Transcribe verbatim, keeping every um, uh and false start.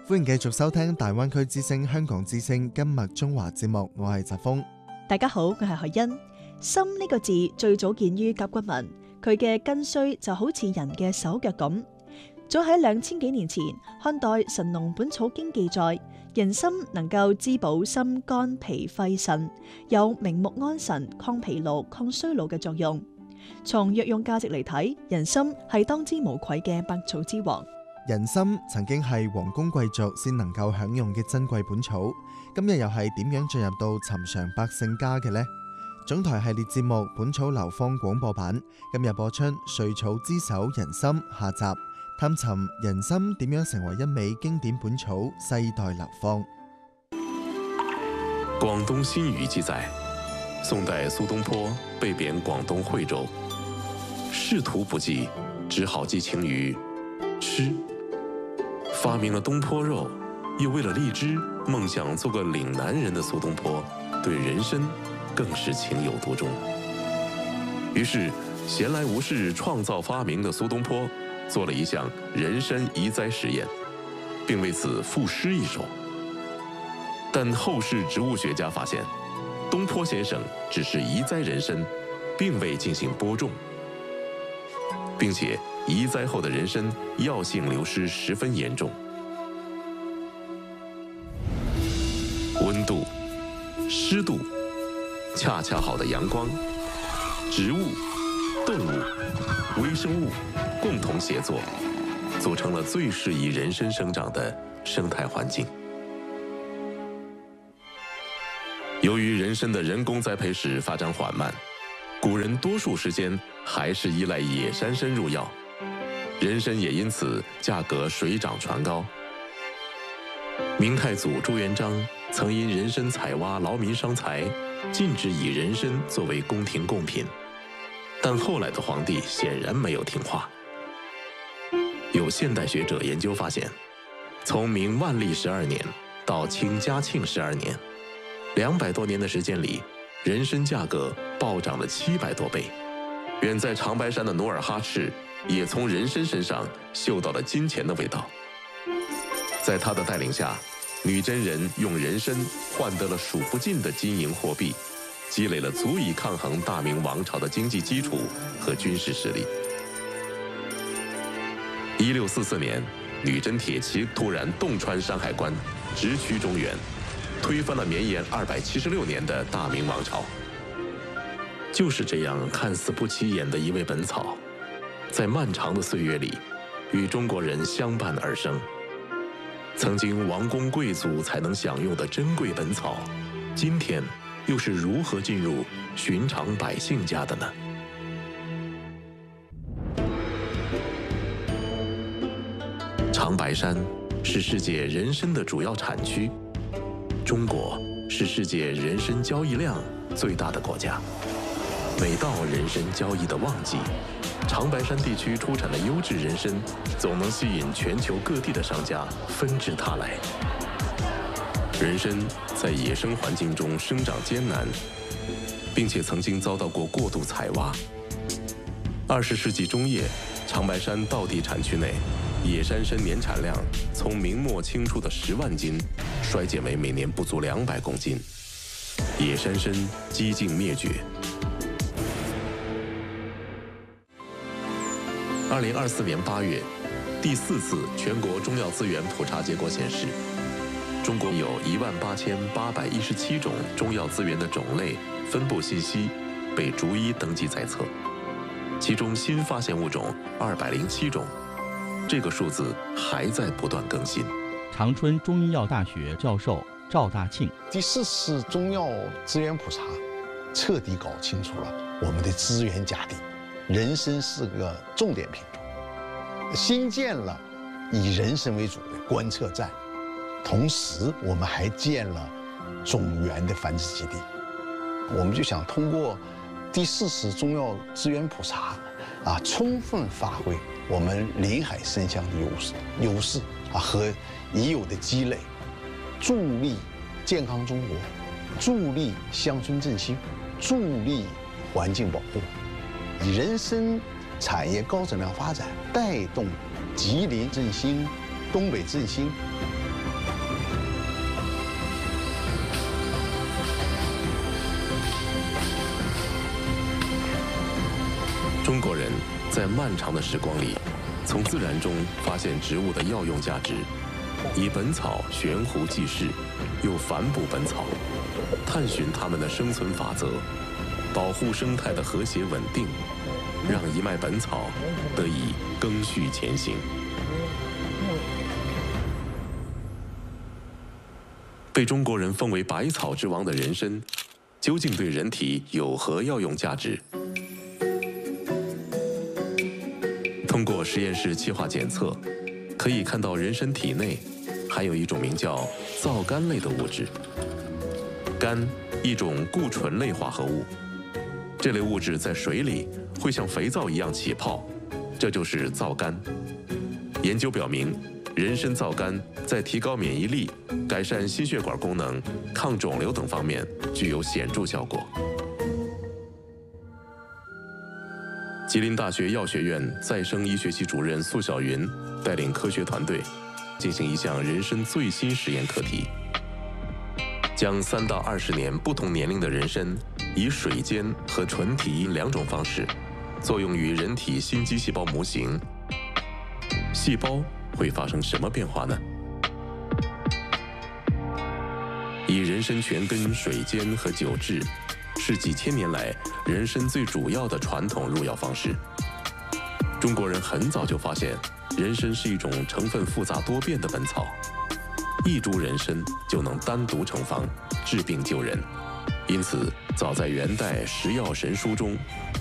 歡迎繼續收聽大灣區之聲香港之聲今日中華節目，我係澤峰。 大家好，我係海欣。心呢個字最早見於甲骨文，佢嘅根須就好似人嘅手腳咁。早喺兩千幾年前，漢代《神農本草經》記載，人參能夠滋補心肝脾肺腎，有明目安神、抗疲勞、抗衰老嘅作用。從藥用價值嚟睇，人參係當之無愧嘅百草之王。 人參曾經係皇宮貴族先能夠享用嘅珍貴本草，今日又係點樣進入到尋常百姓家嘅呢？總台系列節目《本草流芳廣播版》今日播出《瑞草之首人參》下集，探尋人參點樣成為一味經典本草，世代流芳。 廣東新語記載，宋代蘇東坡被貶廣東惠州，仕途不濟，只好寄情於吃。發明了東坡肉，又為了荔枝，夢想做個嶺南人的蘇東坡，對人參更是情有獨鍾。於是閒來無事創造發明的蘇東坡，做了一項人參移栽實驗，並為此賦詩一首。但後世植物學家發現，東坡先生只是移栽人參，並未進行播種，並且移栽後的人參藥性流失十分嚴重。溫度、濕度、恰恰好的陽光，植物、動物、微生物共同協作，組成了最適宜人參生長的生態環境。由於人參的人工栽培史發展緩慢，古人多數時間還是依賴野山參入藥，人參也因此價格水漲船高。明太祖朱元璋曾因人參採挖勞民傷財，禁止以人參作為宮廷貢品，但後來的皇帝顯然沒有聽話。有現代學者研究發現，從明萬曆十二年到清嘉慶十二年，兩百多年的時間裏，人參價格暴漲了七百多倍。遠在長白山的努爾哈赤也從人參身上嗅到了金錢的味道。在他的帶領下，女真人用人參換得了數不盡的金銀貨幣，積累了足以抗衡大明王朝的經濟基礎和軍事實力。一六四四年，女真鐵騎突然洞穿山海關，直驅中原，推翻了綿延二百七十六年的大明王朝。就是這樣看似不起眼的一味本草，在漫長的歲月裏，與中國人相伴而生。曾經王公貴族才能享用的珍貴本草，今天又是如何進入尋常百姓家的呢？長白山是世界人參的主要產區，中國是世界人參交易量最大的國家。每到人參交易的旺季，長白山地區出產的優質人參總能吸引全球各地的商家紛至沓來。人參在野生環境中生長艱難，並且曾經遭到過過度採挖。二十世紀中葉，長白山道地產區內野山參年產量從明末清初的十萬斤衰減為每年不足兩百公斤，野山參幾近滅絕。二零二四年八月，第四次全國中藥資源普查結果顯示，中國有一萬八千八百一十七種中藥資源的種類分布信息被逐一登記在冊，其中新發現物種二百零七種，這個數字還在不斷更新。 長春中醫藥大學教授趙大慶， 第四次中藥資源普查，徹底搞清楚了我們的資源價值。人參是個重點品種，新建了以人參為主的觀測站，同時我們還建了種源的繁殖基地。我們就想通過第四次中藥資源普查，啊，充分發揮我們臨海參鄉的優勢優勢啊和已有的積累，助力健康中國，助力鄉村振興，助力環境保護。以人參產業高質量發展，帶動吉林振興、東北振興， 中国人在漫长的时光里，从自然中发现植物的药用价值，以本草悬壶济世，又反哺本草，探寻它们的生存法则，保护生态的和谐稳定，让一脉本草得以赓续前行。被中国人封为百草之王的人参，究竟对人体有何药用价值？通过实验室气化检测，可以看到人参体内含有一种名叫皂苷类的物质。苷，一种固醇类化合物，这类物质在水里会像肥皂一样起泡，这就是皂苷。研究表明，人参皂苷在提高免疫力、改善心血管功能、抗肿瘤等方面具有显著效果。吉林大学药学院再生医学系主任苏小云带领科学团队进行一项人参最新实验课题，将三到二十年不同年龄的人参以水煎和纯提两种方式作用于人体心肌细胞模型，细胞会发生什么变化呢？以人参全根水煎和酒制是几千年来人参最主要的传统入药方式。中国人很早就发现，人参是一种成分复杂多变的本草，一株人参就能单独成方，治病救人。因此，早在元代《食药神书》中